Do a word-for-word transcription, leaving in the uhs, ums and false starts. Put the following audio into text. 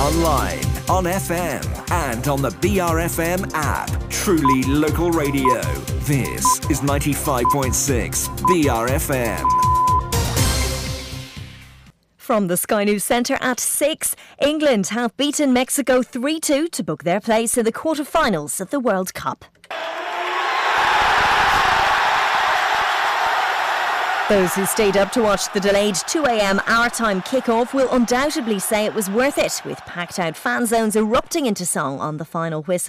online, on F M, and on the B R F M app. Truly local radio. This is ninety-five point six B R F M. From the Sky News Centre at six, England have beaten Mexico three two to book their place in the quarter-finals of the World Cup. Those who stayed up to watch the delayed two a m our time kick-off will undoubtedly say it was worth it, with packed-out fan zones erupting into song on the final whistle.